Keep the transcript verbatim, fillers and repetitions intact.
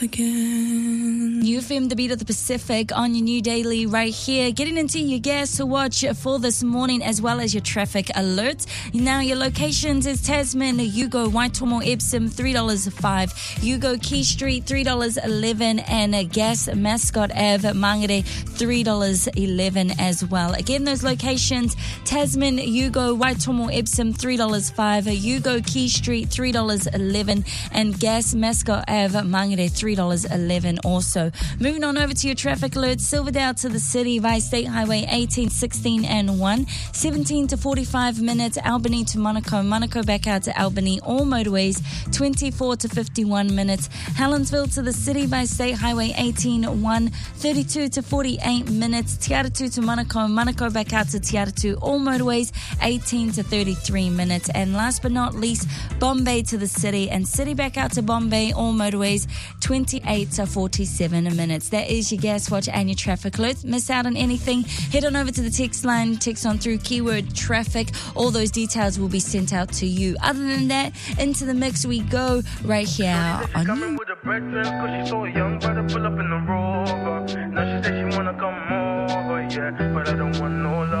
Again. U F M, the beat of the Pacific on your new daily right here. Getting into your gas to watch for this morning as well as your traffic alerts. Now your locations is Tasman, Yugo, Waitomo, Epsom, three dollars five. Yugo, Key Street, three dollars eleven. And uh, Gas, Mascot Ave, Mangere, three dollars eleven as well. Again, those locations, Tasman, Yugo, Waitomo, Epsom, three dollars five. Yugo, Key Street, three dollars eleven. And Gas, Mascot Ave, Mangere, three dollars eleven also. Moving on over to your traffic alerts. Silverdale to the city via State Highway eighteen, sixteen and one. seventeen to forty-five minutes. Albany to Monaco. Monaco back out to Albany. All motorways twenty-four to fifty-one minutes. Helensville to the city via State Highway eighteen, one. thirty-two to forty-eight minutes. Te Aratu to Monaco. Monaco back out to Te Aratu. All motorways eighteen to thirty-three minutes. And last but not least, Bombay to the city and city back out to Bombay. All motorways twenty-eight to forty-seven minutes. That is your gas watch and your traffic alerts. Miss out on anything, head on over to the text line, text on through keyword traffic. All those details will be sent out to you. Other than that, into the mix we go right here on coming with a breakfast cause she's so young, but I pull up in the rover. Now she said she wanna come over, yeah, but I don't want no love.